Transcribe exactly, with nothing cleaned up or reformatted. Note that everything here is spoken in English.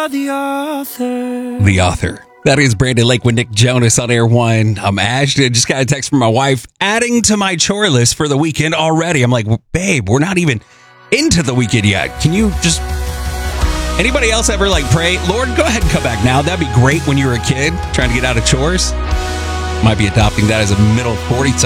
You're the author. The author. That is Brandon Lake with Nick Jonas on Air One. I'm Ashton. Just got a text from my wife, adding to my chore list for the weekend already. I'm like, babe, we're not even into the weekend yet. Can you just... Anybody else ever like pray, Lord, go ahead and come back now? That'd be great when you were a kid trying to get out of chores. Might be adopting that as a middle forty